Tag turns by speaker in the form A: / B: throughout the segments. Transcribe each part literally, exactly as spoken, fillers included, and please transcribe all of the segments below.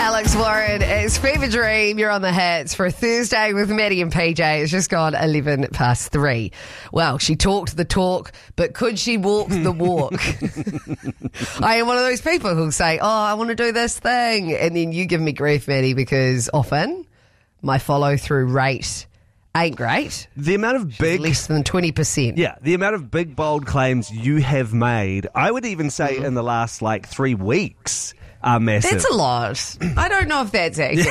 A: Alex Warren, it's Fever Dream. You're on the hits for a Thursday with Maddie and P J. It's just gone eleven past three. Well, she talked the talk, but could she walk the walk? I am one of those people who'll say, oh, I want to do this thing. And then you give me grief, Maddie, because often my follow through rate ain't great.
B: The amount of big...
A: Less than twenty percent.
B: Yeah, the amount of big, bold claims you have made, I would even say mm. in the last, like, three weeks... are massive.
A: That's a lot. I don't know if that's accurate.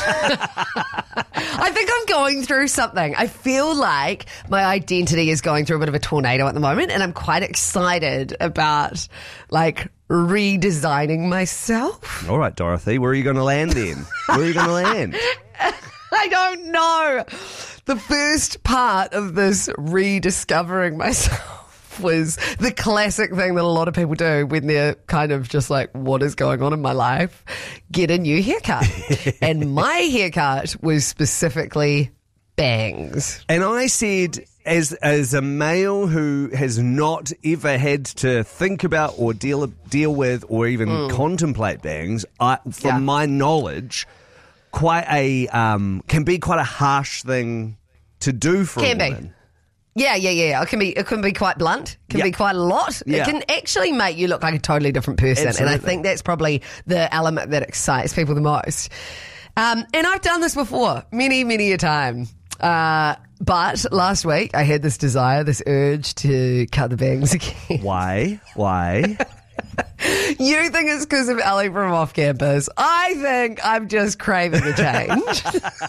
A: I think I'm going through something. I feel like my identity is going through a bit of a tornado at the moment, and I'm quite excited about, like, redesigning myself.
B: All right, Dorothy, where are you going to land then? Where are you going to land?
A: I don't know. The first part of this rediscovering myself was the classic thing that a lot of people do when they're kind of just like, what is going on in my life? Get a new haircut. And my haircut was specifically bangs.
B: And I said, as as a male who has not ever had to think about or deal deal with or even mm. contemplate bangs, I, from yeah. my knowledge, quite a um, can be quite a harsh thing to do for
A: can
B: a woman.
A: Be. Yeah, yeah, yeah. It can be, it can be quite blunt. It can
B: yep.
A: be quite a lot.
B: Yeah.
A: It can actually make you look like a totally different person.
B: Absolutely.
A: And I think that's probably the element that excites people the most. Um, and I've done this before, many, many a time. Uh, but last week I had this desire, this urge to cut the bangs again.
B: Why? Why?
A: You think it's because of Ellie from off campus. I think I'm just craving a change.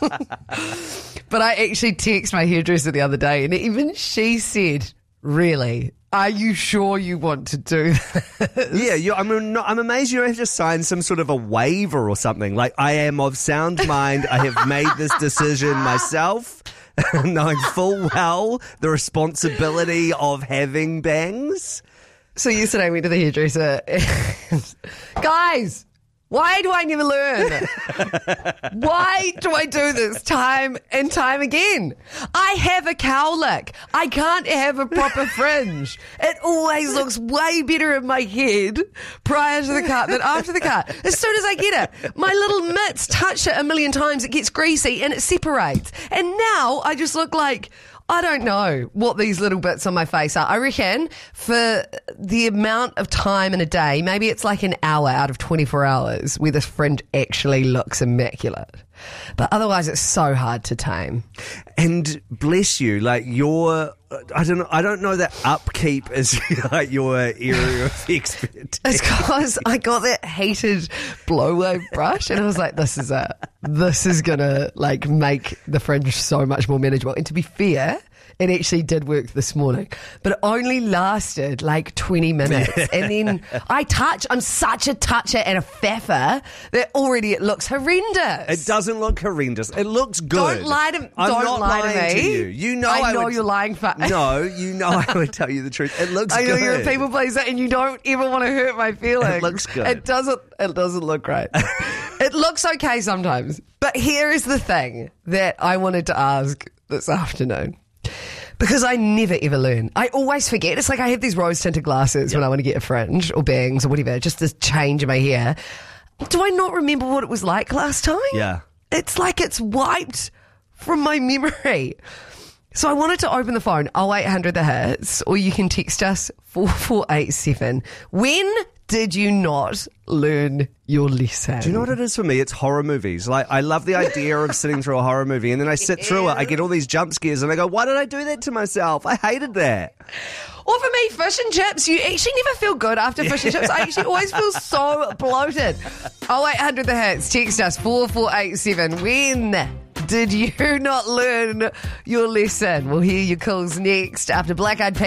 A: But I actually texted my hairdresser the other day, and even she said, really, are you sure you want to do this?
B: Yeah, you, I'm, not, I'm amazed you don't have to sign some sort of a waiver or something. Like, I am of sound mind. I have made this decision myself, knowing full well the responsibility of having bangs.
A: So yesterday I went to the hairdresser and, guys, why do I never learn? Why do I do this time and time again? I have a cowlick. I can't have a proper fringe. It always looks way better in my head prior to the cut than after the cut. As soon as I get it, my little mitts touch it a million times, it gets greasy and it separates. And now I just look like... I don't know what these little bits on my face are. I reckon for the amount of time in a day, maybe it's like an hour out of twenty-four hours where this fringe actually looks immaculate. But otherwise it's so hard to tame.
B: And bless you, like your, I don't know, I don't know that upkeep is like your area of expertise.
A: It's because I got that hated blow-away brush and I was like, this is it. This is going to like make the fringe so much more manageable. And to be fair, it actually did work this morning, but it only lasted like twenty minutes. And then I touch, I'm such a toucher and a faffer that already it looks horrendous.
B: It doesn't look horrendous. It looks good.
A: Don't lie to,
B: I'm
A: don't
B: not
A: lie
B: lying
A: to me.
B: To you. You know
A: I,
B: I
A: know
B: would,
A: you're lying for
B: No, you know I would tell you the truth. It looks
A: I
B: good.
A: know you're a people pleaser and you don't ever want to hurt my feelings.
B: It looks good.
A: It doesn't, it doesn't look great. It looks okay sometimes. But here is the thing that I wanted to ask this afternoon. Because I never ever learn. I always forget. It's like I have these rose tinted glasses yep. when I want to get a fringe or bangs or whatever, just this change in my hair. Do I not remember what it was like last time?
B: Yeah.
A: It's like it's wiped from my memory. So I wanted to open the phone, oh eight hundred the hits, or you can text us four four eight seven. When did you not learn your lesson?
B: Do you know what it is for me? It's horror movies. Like, I love the idea of sitting through a horror movie, and then I sit through it, I get all these jump scares, and I go, why did I do that to myself? I hated that.
A: Or for me, fish and chips. You actually never feel good after fish and chips. I actually always feel so bloated. oh eight hundred the hits. Text us four four eight seven. When did you not learn your lesson? We'll hear your calls next after Black Eyed Peas.